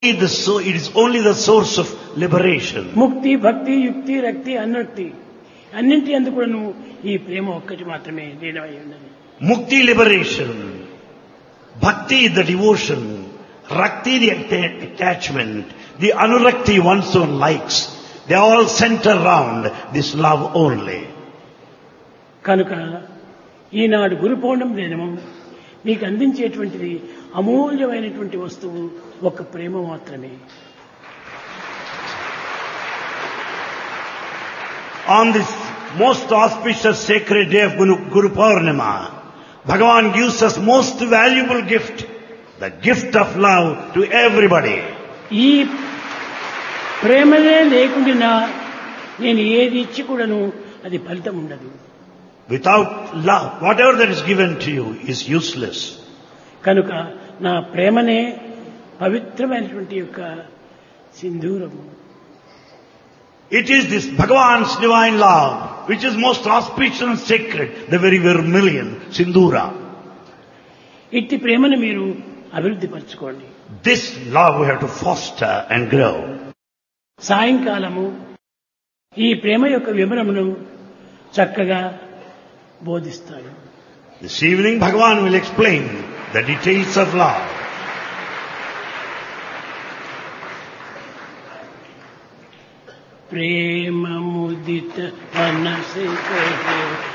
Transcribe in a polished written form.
It is only the source of liberation. ముక్తి భక్తి యుక్తి రక్తి అనురక్తి అన్నింటి అందుకు కూడాను ఈ ప్రేమ ఒక్కటి మాత్రమే లీనమై ఉన్నది. Mukti, liberation. Bhakti, the devotion. Rakti, the attachment. The anurakti, one's own likes. They all center around this love only. కనుక ఈనాడు గురు పౌర్ణమి దినము మీకు అందించేటువంటిది అమూల్యమైనటువంటి వస్తువు ఒక ప్రేమ మాత్రమే. On this most auspicious sacred day of Guru Purnima, Bhagavan gives us most valuable gift, the gift of love to everybody. ఈ ప్రేమనే లేకుండా నేను ఏది ఇచ్చి కూడాను అది ఫలితం ఉండదు. Without love, whatever that is given to you is useless. కనుక నా ప్రేమనే పవిత్రమైనటువంటి యొక్క సింధూరము. It is this Bhagavan's divine love, which is most auspicious and sacred, the very vermilion, Sindura. ఇట్టి ప్రేమను మీరు అభివృద్ధి పరచుకోండి. This love we have to foster and grow. సాయంకాలము ఈ ప్రేమ యొక్క వివరమును చక్కగా బోధిస్తాడు. This evening Bhagavan will explain the details of love. ప్రేమ ముదిత మనసే